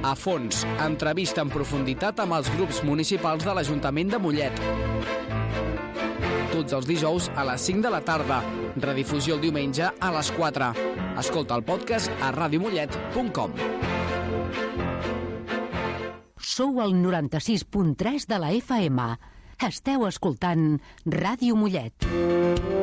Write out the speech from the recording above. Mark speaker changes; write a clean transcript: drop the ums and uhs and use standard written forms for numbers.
Speaker 1: A fons, entrevista en profunditat amb els grups municipals de l'Ajuntament de Mollet. Tots els dijous a les 5 de la tarda. Redifusió el diumenge a les 4. Escolta el podcast a radiomollet.com.
Speaker 2: Sou al 96.3 de la FM. Esteu escoltant Ràdio Mollet.